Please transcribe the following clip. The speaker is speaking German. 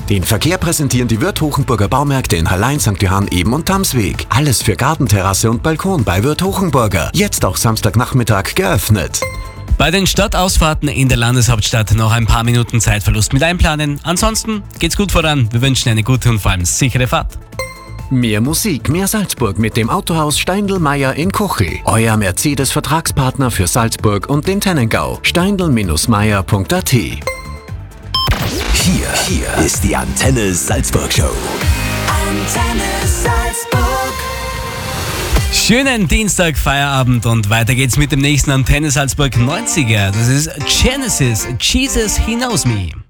Den Verkehr präsentieren die Wirth Hochenburger Baumärkte in Hallein, St. Johann, Eben und Tamsweg. Alles für Gartenterrasse und Balkon bei Wirth Hochenburger. Jetzt auch Samstagnachmittag geöffnet. Bei den Stadtausfahrten in der Landeshauptstadt noch ein paar Minuten Zeitverlust mit einplanen. Ansonsten geht's gut voran. Wir wünschen eine gute und vor allem sichere Fahrt. Mehr Musik, mehr Salzburg mit dem Autohaus Steindl-Meyer in Kochel. Euer Mercedes-Vertragspartner für Salzburg und den Tennengau. steindl-meyer.at. Hier ist die Antenne Salzburg Show. Antenne Salzburg. Schönen Dienstag, Feierabend und weiter geht's mit dem nächsten Antenne Salzburg 90er. Das ist Genesis, Jesus, He Knows Me.